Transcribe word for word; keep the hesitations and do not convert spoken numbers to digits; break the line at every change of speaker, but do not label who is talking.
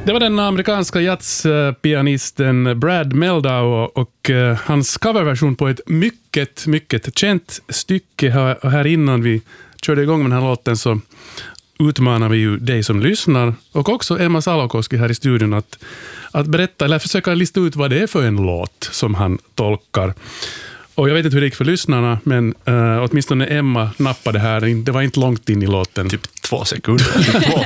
Det var den amerikanska jazzpianisten Brad Mehldau och uh, hans coverversion på ett mycket, mycket känt stycke. Här, här innan vi körde igång med den här låten så utmanar vi ju dig som lyssnar och också Emma Salokoski här i studion att, att berätta eller försöka lista ut vad det är för en låt som han tolkar. Och jag vet inte hur det gick för lyssnarna, men uh, åtminstone Emma nappade här. Det var inte långt in i låten.
Typ två sekunder. två,